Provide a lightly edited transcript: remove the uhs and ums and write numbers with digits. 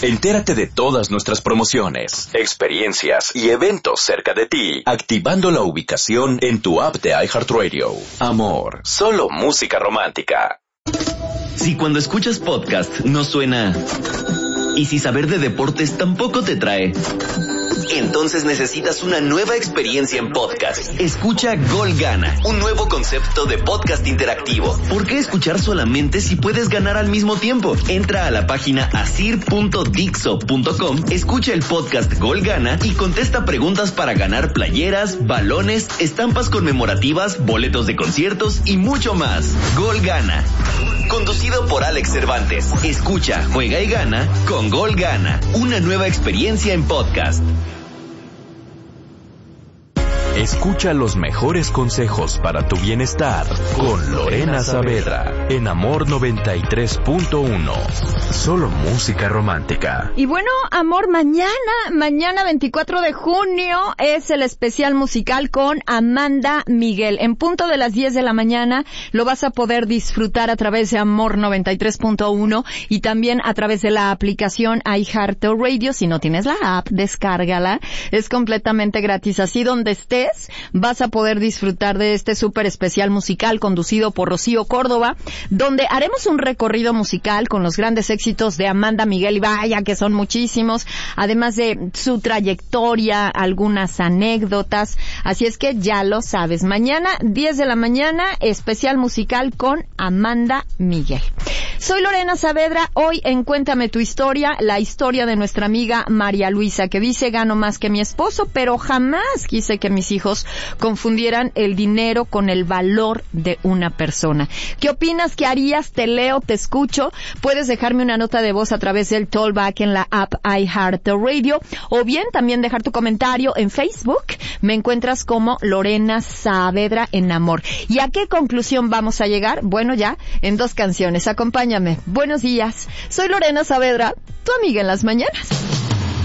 Entérate de todas nuestras promociones, experiencias y eventos cerca de ti, activando la ubicación en tu app de iHeartRadio. Amor, solo música romántica. Si cuando escuchas podcast no suena, y si saber de deportes tampoco te trae, entonces necesitas una nueva experiencia en podcast. Escucha Gol Gana, un nuevo concepto de podcast interactivo. ¿Por qué escuchar solamente si puedes ganar al mismo tiempo? Entra a la página asir.dixo.com, escucha el podcast Gol Gana y contesta preguntas para ganar playeras, balones, estampas conmemorativas, boletos de conciertos y mucho más. Gol Gana. Conducido por Alex Cervantes. Escucha, juega y gana con Gol Gana. Una nueva experiencia en podcast. Escucha los mejores consejos para tu bienestar con Lorena Saavedra en Amor 93.1. Solo música romántica. Y bueno, amor, mañana 24 de junio es el especial musical con Amanda Miguel. En punto de las 10 de la mañana lo vas a poder disfrutar a través de Amor 93.1 y también a través de la aplicación iHeartRadio. Si no tienes la app, descárgala. Es completamente gratis. Así donde estés, vas a poder disfrutar de este súper especial musical conducido por Rocío Córdoba, donde haremos un recorrido musical con los grandes éxitos de Amanda Miguel, y vaya que son muchísimos, además de su trayectoria, algunas anécdotas. Así es que ya lo sabes, mañana 10 de la mañana, especial musical con Amanda Miguel. Soy Lorena Saavedra, hoy en Cuéntame tu historia, la historia de nuestra amiga María Luisa, que dice: gano más que mi esposo, pero jamás quise que mis hijos confundieran el dinero con el valor de una persona. ¿Qué opinas? ¿Qué harías? Te leo, te escucho. Puedes dejarme una nota de voz a través del Tollback en la app iHeartRadio, o bien también dejar tu comentario en Facebook. Me encuentras como Lorena Saavedra en Amor. ¿Y a qué conclusión vamos a llegar? Bueno, ya en 2 canciones. Acompáñame. Buenos días. Soy Lorena Saavedra, tu amiga en las mañanas.